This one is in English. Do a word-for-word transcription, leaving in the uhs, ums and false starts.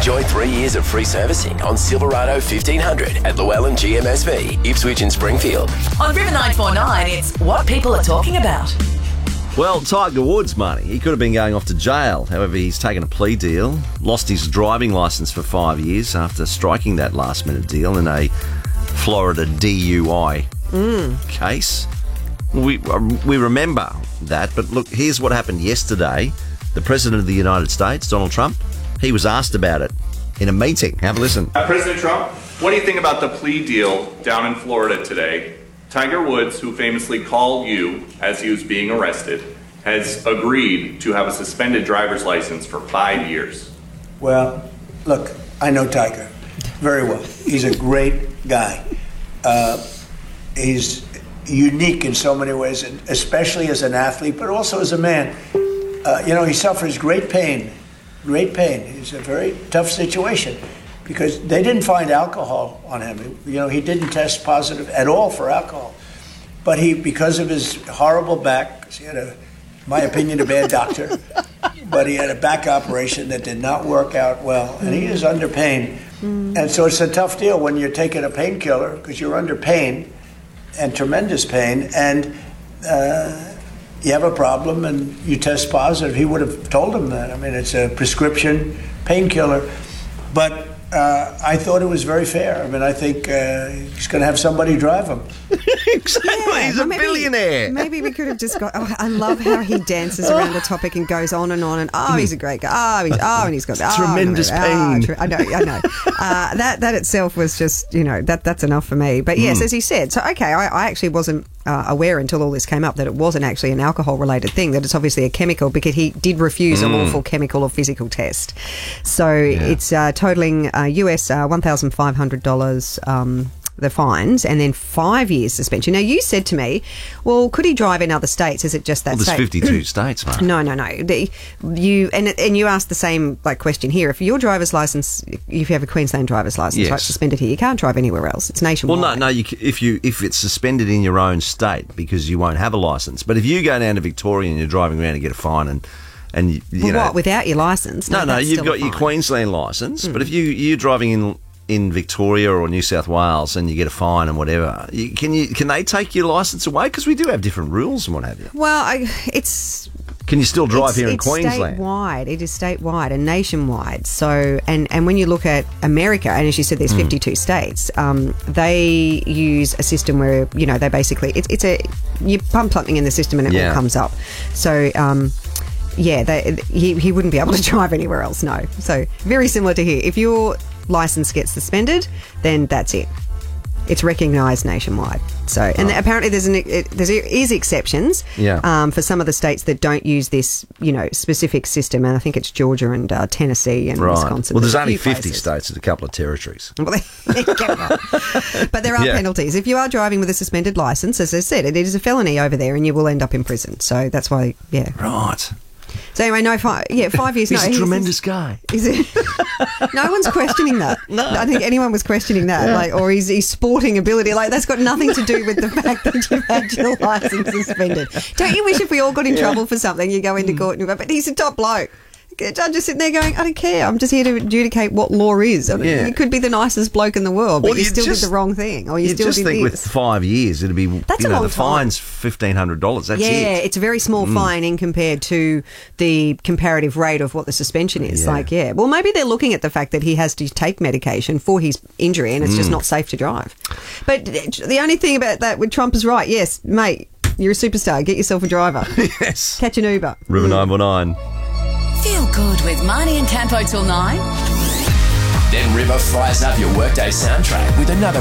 Enjoy three years of free servicing on Silverado fifteen hundred at Llewellyn G M S V, Ipswich and Springfield. On River nine four nine, it's what people are talking about. Well, Tiger Woods, money. He could have been going off to jail. However, he's taken a plea deal, lost his driving licence for five years after striking that last-minute deal in a Florida D U I mm. case. We we remember that, but look, here's what happened yesterday. The President of the United States, Donald Trump, he was asked about it in a meeting. Have a listen. Uh, President Trump, what do you think about the plea deal down in Florida today? Tiger Woods, who famously called you as he was being arrested, has agreed to have a suspended driver's license for five years. Well, look, I know Tiger very well. He's a great guy. Uh, he's unique in so many ways, especially as an athlete, but also as a man. Uh, you know, he suffers great pain, great pain. It's a very tough situation because they didn't find alcohol on him. You know, he didn't test positive at all for alcohol. But he, because of his horrible back, he had a, in my opinion, a bad doctor, but he had a back operation that did not work out well, and he is under pain. Mm. And so it's a tough deal when you're taking a painkiller because you're under pain and tremendous pain, and uh, you have a problem and you test positive. He would have told him that. I mean, it's a prescription painkiller. But uh, I thought it was very fair. I mean, I think uh, he's going to have somebody drive him. Exactly. Yeah, he's a maybe, billionaire. Maybe we could have just got... Oh, I love how he dances around the topic and goes on and on and, oh, he's a great guy. Oh, he's, oh and he's got... Oh, Tremendous no, pain. Oh, tre- I know, I know. Uh, that, that itself was just, you know, that that's enough for me. But yes, mm. as he said, so, okay, I, I actually wasn't uh, aware until all this came up that it wasn't actually an alcohol-related thing, that it's obviously a chemical, because he did refuse mm. a lawful chemical or physical test. So yeah. it's uh, totaling uh, U S uh, one thousand five hundred dollars um the fines, and then five years suspension. Now, you said to me, well, could he drive in other states? Is it just that well, there's state? fifty-two states, mate. No, no, no. The, you and and you asked the same like question here. If your driver's license, if you have a Queensland driver's license, yes. right, suspended here, you can't drive anywhere else. It's nationwide. Well, no, no. You, if you if it's suspended in your own state because you won't have a license, but if you go down to Victoria and you're driving around and get a fine and and you, you well, know, what, without your license? No, no, no. You've got your Queensland license, mm. but if you you're driving in. in Victoria or New South Wales and you get a fine and whatever, you, can you can they take your licence away? Because we do have different rules and what have you. Well, I, it's... Can you still drive it's, here in it's Queensland? Statewide. It is statewide and nationwide. So, and, and when you look at America, and as you said, there's mm. fifty-two states, um, they use a system where, you know, they basically, it's, it's a, you pump something in the system and it yeah. all comes up. So, um... Yeah, they, he he wouldn't be able to drive anywhere else, no. So, very similar to here. If your licence gets suspended, then that's it. It's recognised nationwide. So, and right. apparently there's an it, there is exceptions yeah. um, for some of the states that don't use this, you know, specific system, and I think it's Georgia and uh, Tennessee and right. Wisconsin. Well, there's only fifty places. states and a couple of territories. But there are yeah. penalties. If you are driving with a suspended licence, as I said, it is a felony over there and you will end up in prison. So that's why, yeah. Right. So anyway, no, five, yeah, five years. He's no, a he's, tremendous he's, guy. Is it? No one's questioning that. No, I think anyone was questioning that, yeah. like, or his, his sporting ability. Like, that's got nothing to do with the fact that you've had your licence suspended. Don't you wish if we all got in yeah. trouble for something, you go into court and you go, but he's a top bloke. I'm just sitting there going, I don't care. I'm just here to adjudicate what law is. I mean, yeah. You could be the nicest bloke in the world, but well, you, you still just, did the wrong thing. Or you, you still just did think this. with five years, it'd be, That's you a know, long the time. fine's fifteen hundred dollars. That's yeah, it. Yeah, it's a very small mm. fine in compared to the comparative rate of what the suspension is. Yeah. Like, yeah. Well, maybe they're looking at the fact that he has to take medication for his injury and it's mm. just not safe to drive. But the only thing about that with Trump is right. Yes, mate, you're a superstar. Get yourself a driver. Yes. Catch an Uber. River mm. nine one nine. Feel good with Marnie and Campo till nine. Then River fires up your workday soundtrack with another